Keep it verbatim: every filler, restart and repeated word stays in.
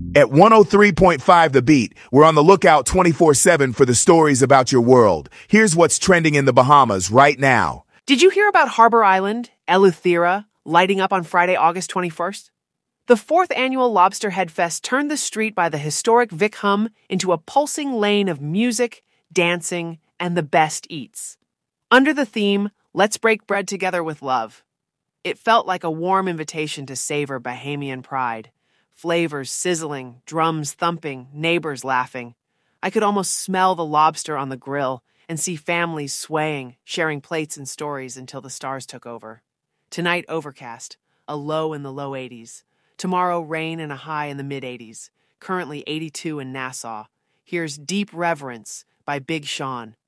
At one oh three point five The Beat, we're on the lookout twenty-four seven for the stories about your world. Here's what's trending in the Bahamas right now. Did you hear about Harbor Island, Eleuthera, lighting up on Friday, August twenty-first? The fourth annual Lobster Head Fest turned the street by the historic Vic Hum into a pulsing lane of music, dancing, and the best eats. Under the theme, Let's Break Bread Together with Love, it felt like a warm invitation to savor Bahamian pride. Flavors sizzling, drums thumping, neighbors laughing. I could almost smell the lobster on the grill and see families swaying, sharing plates and stories until the stars took over. Tonight, overcast, a low in the low eighties. Tomorrow, rain and a high in the mid-eighties. Currently eighty-two in Nassau. Here's Deep Reverence by Big Sean.